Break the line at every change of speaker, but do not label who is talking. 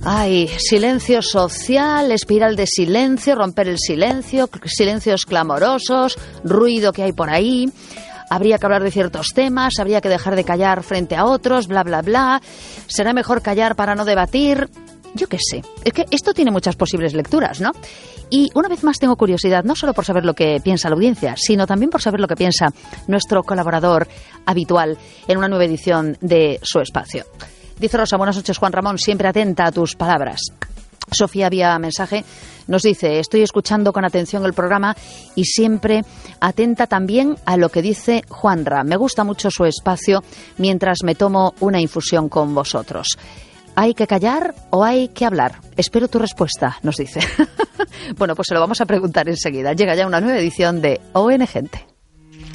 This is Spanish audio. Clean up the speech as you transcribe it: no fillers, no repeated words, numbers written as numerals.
Ay, silencio social, espiral de silencio, romper el silencio, silencios clamorosos, ruido que hay por ahí. Habría que hablar de ciertos temas, habría que dejar de callar frente a otros, bla, bla, bla. Será mejor callar para no debatir. Yo qué sé. Es que esto tiene muchas posibles lecturas, ¿no? Y una vez más tengo curiosidad, no solo por saber lo que piensa la audiencia, sino también por saber lo que piensa nuestro colaborador habitual en una nueva edición de Su Espacio. Dice Rosa, buenas noches, Juan Ramón, siempre atenta a tus palabras. Sofía, vía mensaje, nos dice, estoy escuchando con atención el programa y siempre atenta también a lo que dice Juanra. Me gusta mucho Su Espacio mientras me tomo una infusión con vosotros. ¿Hay que callar o hay que hablar? Espero tu respuesta, nos dice. Bueno, pues se lo vamos a preguntar enseguida. Llega ya una nueva edición de ON Gente.